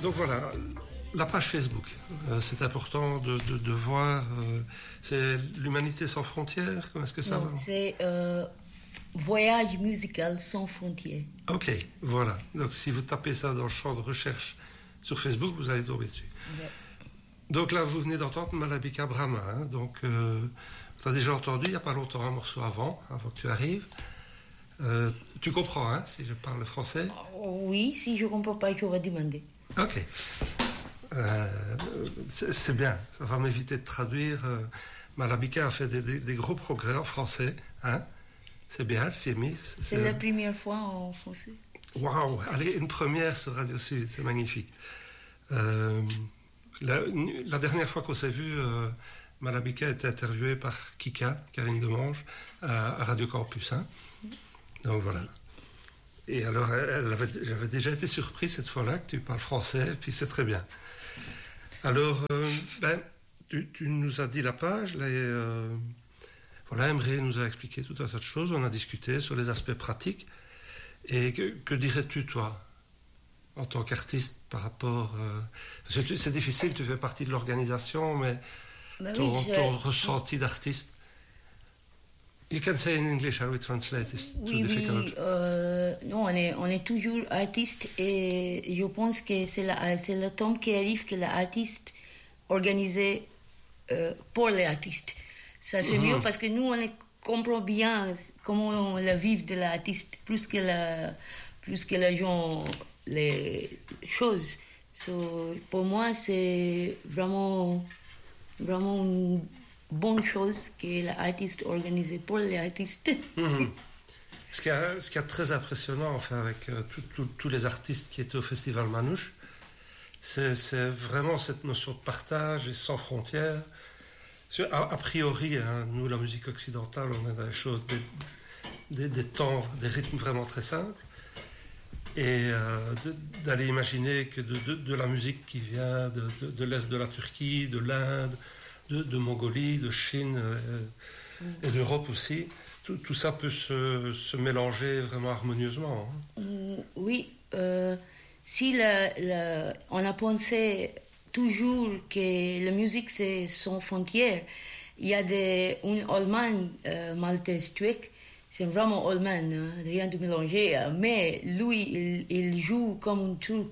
Donc voilà, la page Facebook, c'est important de voir. C'est l'Humanité sans frontières, comment est-ce que ça va? C'est Voyage musical sans frontières. Ok, voilà. Donc si vous tapez ça dans le champ de recherche sur Facebook, vous allez tomber dessus. Ouais. Donc là, vous venez d'entendre Malabika Brahma. Hein, donc, tu as déjà entendu il n'y a pas longtemps un morceau avant que tu arrives. Tu comprends, hein, si je parle français? Oui, si je ne comprends pas, je vais demander. Ok. C'est bien, ça va m'éviter de traduire. Malabika a fait des gros progrès en français. Hein. C'est bien, elle s'y est mise. C'est la première fois en français. Waouh, allez, une première sur Radio Sud, c'est magnifique. La dernière fois qu'on s'est vu, Malabika a été interviewée par Kika, Karine Demange, à Radio Campus. Hein. Donc voilà. Et alors, j'avais déjà été surpris cette fois-là que tu parles français, et puis c'est très bien. Alors, tu nous as dit la page, là, voilà, Emre nous a expliqué tout un tas de choses, on a discuté sur les aspects pratiques. Et que dirais-tu, toi, en tant qu'artiste, par rapport... parce que c'est difficile, tu fais partie de l'organisation, mais ton ressenti d'artiste... You can say in English, how we translate, it's too difficult. Non, on est toujours artiste et je pense que c'est le temps qui arrive que l'artiste organisé pour les artistes. Ça c'est mieux parce que nous on comprend bien comment la vie de l'artiste plus que les gens, les choses. So, pour moi c'est vraiment une bonne chose que l'artiste organisé pour les artistes. Ce qui est très impressionnant enfin avec tous les artistes qui étaient au Festival Manouche, c'est vraiment cette notion de partage et sans frontières. A priori, hein, nous, la musique occidentale, on a des choses, des temps, des rythmes vraiment très simples. Et d'aller imaginer que de la musique qui vient de l'Est de la Turquie, de l'Inde, de Mongolie, de Chine et d'Europe aussi, tout ça peut se mélanger vraiment harmonieusement. Hein. Oui, si on a pensé toujours que la musique c'est sans frontières, il y a une Allemagne maltaise turque, c'est vraiment allemand, hein, rien de mélanger, mais lui il joue comme un turc,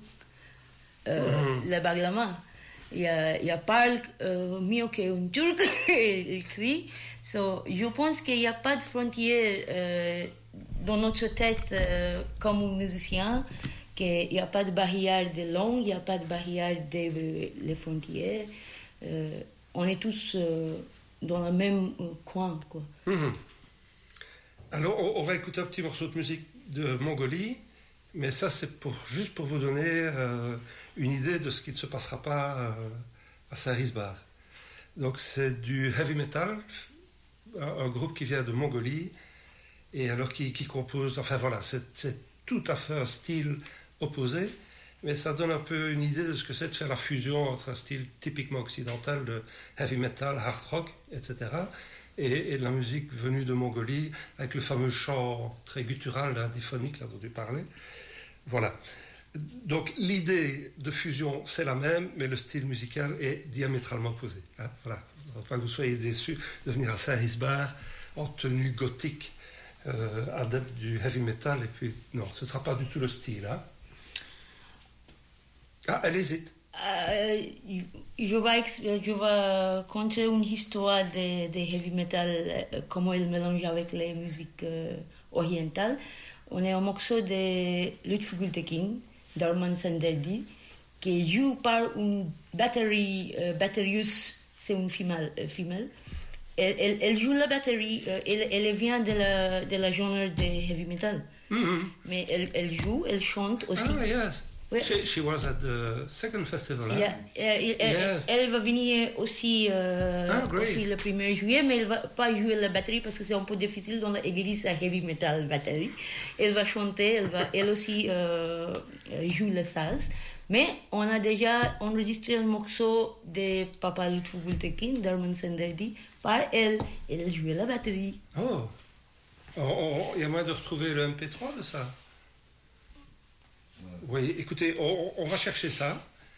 le baglama. Il parle mieux qu'un turc, il crie. So, je pense qu'il n'y a pas de frontières dans notre tête comme musicien, qu'il n'y a pas de barrière de langue, il n'y a pas de barrière des frontières. On est tous dans le même coin, quoi. Alors, on va écouter un petit morceau de musique de Mongolie, mais ça, c'est juste pour vous donner une idée de ce qui ne se passera pas à Saint-Risbar. Donc, c'est du heavy metal, un groupe qui vient de Mongolie, et alors qui compose... Enfin, voilà, c'est tout à fait un style opposé, mais ça donne un peu une idée de ce que c'est de faire la fusion entre un style typiquement occidental de heavy metal, hard rock, etc., et de la musique venue de Mongolie, avec le fameux chant très guttural, diphonique, là, dont tu parlais. Voilà. Donc, l'idée de fusion, c'est la même, mais le style musical est diamétralement opposé. Hein, voilà. Il ne faut pas que vous soyez déçus de venir à Saint-Risbar en tenue gothique, adepte du heavy metal, et puis, non, ce ne sera pas du tout le style. Hein. Ah, elle hésite. Je vais conter une histoire de heavy metal, comment il mélange avec les musiques orientales. On est un morceau de Lütfü Gültekin, d'Arman Sanderdi, qui joue par une batterie, batterius, c'est une femelle. Elle joue la batterie, elle vient de la genre de heavy metal. Mais elle joue, elle chante aussi. Ah, yes. Oui. She was at the second festival. Yeah. Yes. Elle va venir aussi, aussi le 1er juillet, mais elle ne va pas jouer la batterie parce que c'est un peu difficile dans l'église à heavy metal batterie. Elle va chanter, elle aussi joue le saz. Mais on a déjà enregistré un morceau de Papa Lütfü Gültekin, d'Arman Sanderdi, par elle. Elle jouait la batterie. Oh, il y a moyen de retrouver le MP3 de ça? Oui, écoutez, on va chercher ça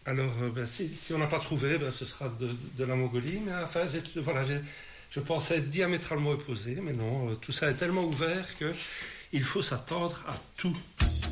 Alors, si on n'a pas trouvé, ce sera de la Mongolie. Mais enfin, je pensais être diamétralement opposé, mais non, tout ça est tellement ouvert qu'il faut s'attendre à tout.